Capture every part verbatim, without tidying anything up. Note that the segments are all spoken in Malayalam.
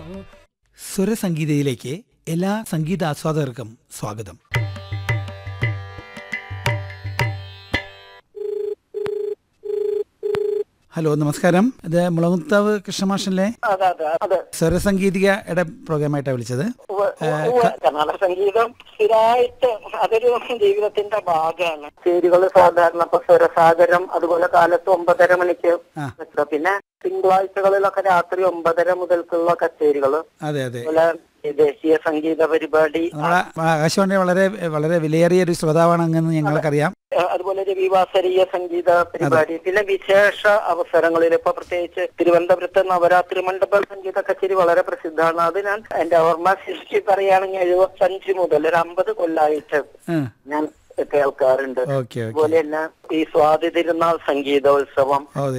സ്വരസംഗീതയിലേക്ക് എല്ലാ സംഗീതാസ്വാദകർക്കും സ്വാഗതം. ഹലോ, നമസ്കാരം. ഇത് മുളകുത്താവ് കൃഷ്ണമാഷല്ലേ? സ്വരസംഗീതികയുടെ പ്രോഗ്രാമായിട്ടാണ് വിളിച്ചത്. കർണാടക സംഗീതം സ്ഥിരമായിട്ട് അതൊരു ജീവിതത്തിന്റെ ഭാഗമാണ്. ചേരികള് സാധാരണ ഇപ്പൊ സ്വരസാഗരം, അതുപോലെ കാലത്ത് ഒമ്പതര മണിക്ക്, പിന്നെ തിങ്കളാഴ്ചകളിലൊക്കെ രാത്രി ഒമ്പതര മുതൽക്കുള്ള കച്ചേരികള്, അതെ അതെ അതുപോലെ ദേശീയ സംഗീത പരിപാടി. ആകാശവാണി വളരെ വളരെ വിലയേറിയ ഒരു ശ്രോതാവാണ് അങ്ങെന്ന് ഞങ്ങൾക്കറിയാം. അതുപോലെ രവിവാസരീയ സംഗീത പരിപാടി, പിന്നെ വിശേഷ അവസരങ്ങളിൽ ഇപ്പൊ പ്രത്യേകിച്ച് തിരുവനന്തപുരത്ത് നവരാത്രി മണ്ഡപ സംഗീത കച്ചേരി വളരെ പ്രസിദ്ധമാണ്. അത് ഞാൻ എന്റെ ഓർമ്മ ശരിക്ക് പറയുകയാണെങ്കിൽ എഴുപത്തി അഞ്ച് മുതൽ ഒരു അമ്പത് കൊല്ലായിട്ട് ഞാൻ കേൾക്കാറുണ്ട്. അതുപോലെ തന്നെ ഈ സ്വാതി തിരുനാൾ സംഗീതോത്സവം,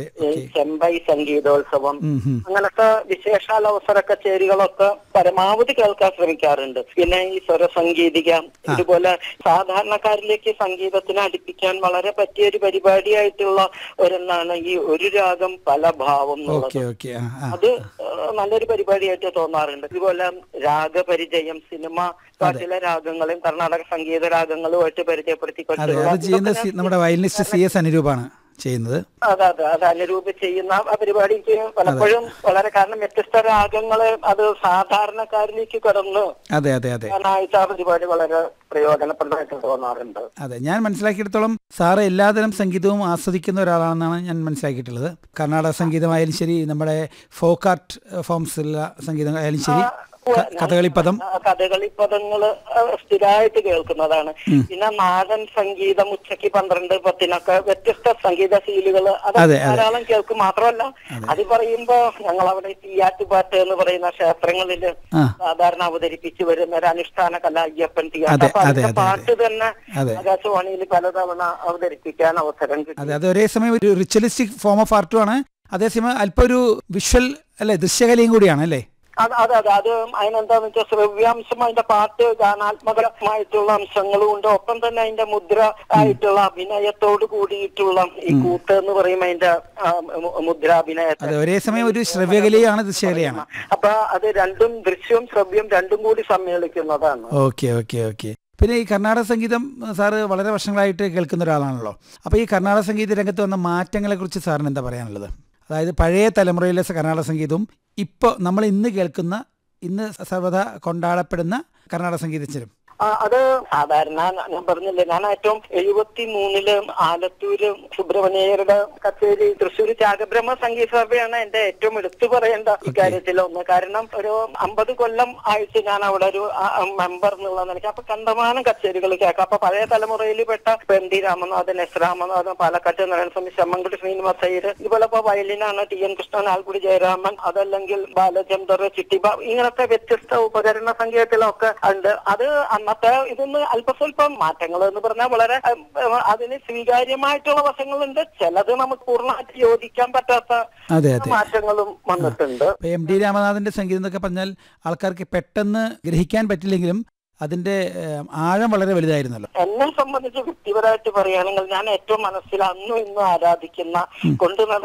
ചെമ്പൈ സംഗീതോത്സവം, അങ്ങനത്തെ വിശേഷാൽ അവസര കച്ചേരികളൊക്കെ പരമാവധി കേൾക്കാൻ ശ്രമിക്കാറുണ്ട്. പിന്നെ ഈ സ്വരസംഗീതിക, ഇതുപോലെ സാധാരണക്കാരിലേക്ക് സംഗീതത്തിനെ അടുപ്പിക്കാൻ വളരെ പറ്റിയ ഒരു പരിപാടിയായിട്ടുള്ള ഒരെണ്ണാണ് ഈ ഒരു രാഗം പല ഭാവം എന്നുള്ളത്. അത് നല്ലൊരു പരിപാടിയായിട്ട് തോന്നാറുണ്ട്. ഇതുപോലെ രാഗപരിചയം, സിനിമ പാട്ടിലെ രാഗങ്ങളും കർണാടക സംഗീത രാഗങ്ങളുമായിട്ട് പരിചയപ്പെടുത്തിക്കൊണ്ട് നമ്മുടെ വയലിനിസ്റ്റ് സി എസ് അനുരൂപാണ് ചെയ്യുന്നത്. അതെ അതെ അത് അനുരൂപ ചെയ്യുന്ന ആ പരിപാടിക്ക് പലപ്പോഴും വളരെ, കാരണം വ്യത്യസ്ത രാഗങ്ങള് അത് സാധാരണക്കാരിലേക്ക് കടന്നു അതെ അതെ അതെ ആ പരിപാടി വളരെ പ്രയോജനപ്രദമായിട്ട് തോന്നാറുണ്ട്. അതെ, ഞാൻ മനസ്സിലാക്കിയിടത്തോളം സാറ് എല്ലാതരം സംഗീതവും ആസ്വദിക്കുന്ന ഒരാളാണെന്നാണ് ഞാൻ മനസ്സിലാക്കിയിട്ടുള്ളത്. കർണാടക സംഗീതമായാലും ശരി, നമ്മുടെ ഫോക്ക് ആർട്ട് ഫോംസിലുള്ള സംഗീതം ആയാലും ശരി, കഥകളിപ്പദം കഥകളിപ്പദങ്ങള് സ്ഥിരമായിട്ട് കേൾക്കുന്നതാണ്. പിന്നെ നാടൻ സംഗീതം ഉച്ചയ്ക്ക് പന്ത്രണ്ട് പത്തിനൊക്കെ വ്യത്യസ്ത സംഗീത ശീലുകള് അത് ധാരാളം കേൾക്കും. മാത്രമല്ല അത് പറയുമ്പോ ഞങ്ങൾ അവിടെ തീയാറ്റുപാട്ട് എന്ന് പറയുന്ന ക്ഷേത്രങ്ങളില് സാധാരണ അവതരിപ്പിച്ചു വരുന്ന ഒരു അനുഷ്ഠാന കല അയ്യപ്പൻ തീയാട്ട്, അപ്പൊ അതിന്റെ പാട്ട് തന്നെ ആകാശവാണിയിൽ പലതവണ അവതരിപ്പിക്കാൻ അവസരം കിട്ടും. അത് ഒരേ സമയം ഒരു റിച്വലിസ്റ്റിക് ഫോം ഓഫ് ആർട്ടുമാണ്, അതേസമയം അല്പം ഒരു വിഷ്വൽ അല്ലെ, ദൃശ്യകലയും കൂടിയാണ് അല്ലേ? അതെ അതെ അതെ അത് അതിനെന്താന്ന് വെച്ചാൽ ശ്രവ്യാംശം, അതിന്റെ പാട്ട് ഗാനാത്മകമായിട്ടുള്ള അംശങ്ങളും ഉണ്ട്. ഒപ്പം തന്നെ അതിന്റെ മുദ്ര ആയിട്ടുള്ള അഭിനയത്തോട് കൂടിയിട്ടുള്ള ഈ കൂട്ട് എന്ന് പറയുമ്പോൾ അതിന്റെ മുദ്രാഭിനയത്തെ ഒരേ സമയം ഒരു ശ്രവ്യകലയാണ്, ദൃശ്യകലയാണ്. അപ്പൊ അത് രണ്ടും, ദൃശ്യവും ശ്രവ്യം രണ്ടും കൂടി സമ്മേളിക്കുന്നതാണ്. ഓക്കെ ഓക്കെ ഓക്കെ പിന്നെ ഈ കർണാടക സംഗീതം സാറ് വളരെ വർഷങ്ങളായിട്ട് കേൾക്കുന്ന ഒരാളാണല്ലോ. അപ്പോൾ ഈ കർണാടക സംഗീത രംഗത്ത് വന്ന മാറ്റങ്ങളെ കുറിച്ച് സാറിന് എന്താ പറയാനുള്ളത്? അതായത് പഴയ തലമുറയിലെ കർണാടക സംഗീതവും ഇപ്പോൾ നമ്മൾ ഇന്ന് കേൾക്കുന്ന, ഇന്ന് സർവ്വത കൊണ്ടാടപ്പെടുന്ന കർണാടക സംഗീതജ്ഞരും. അത് സാധാരണ ഞാൻ പറഞ്ഞില്ലേ, ഞാൻ ഏറ്റവും എഴുപത്തി മൂന്നില് ആലത്തൂര് സുബ്രഹ്മണ്യരുടെ കച്ചേരി, തൃശ്ശൂർ ത്യാഗബ്രഹ്മ സംഗീത സഭയാണ് എന്റെ ഏറ്റവും എടുത്തു പറയേണ്ട ഇക്കാര്യത്തിൽ ഒന്ന്. കാരണം ഒരു അമ്പത് കൊല്ലം ആയിട്ട് ഞാൻ അവിടെ ഒരു മെമ്പർ എന്നുള്ള നിലയ്ക്ക് അപ്പൊ കണ്ടമാനം കച്ചേരികൾ കേൾക്കാം. അപ്പൊ പഴയ തലമുറയിൽ പെട്ട N T Ramanathan, S Ramanathan, പാലക്കാട്ട് നാരായണസ്വാമി, ശമ്മൻകുട്ടി ശ്രീനിവാസ അയ്യർ, ഇതുപോലെ ഇപ്പൊ വയലിനാണ് ടി എൻ കൃഷ്ണൻ, ആൽക്കുടി ജയരാമൻ, അതല്ലെങ്കിൽ ബാലചന്ദർ, ചിട്ടിബ, ഇങ്ങനത്തെ വ്യത്യസ്ത ഉപകരണ സംഗീതത്തിലൊക്കെ ഉണ്ട്. അത് അന്നത്തെ ഇതൊന്ന് അല്പസ്വല്പം മാറ്റങ്ങൾ എന്ന് പറഞ്ഞാൽ വളരെ അതിന് സ്വീകാര്യമായിട്ടുള്ള വശങ്ങളുണ്ട്. ചിലത് നമുക്ക് പൂർണ്ണമായിട്ട് യോജിക്കാൻ പറ്റാത്ത മാറ്റങ്ങളും വന്നിട്ടുണ്ട്. എം ടി രാമനാഥന്റെ സംഗീതം എന്നൊക്കെ പറഞ്ഞാൽ ആൾക്കാർക്ക് പെട്ടെന്ന് ഗ്രഹിക്കാൻ പറ്റില്ലെങ്കിലും അതിന്റെ ആഴം വളരെ വലുതായിരുന്നല്ലോ. എന്നെ സംബന്ധിച്ച് വ്യക്തിപരമായിട്ട് പറയുകയാണെങ്കിൽ ഞാൻ ഏറ്റവും മനസ്സിൽ അന്നും ഇന്നും ആരാധിക്കുന്ന, കൊണ്ട്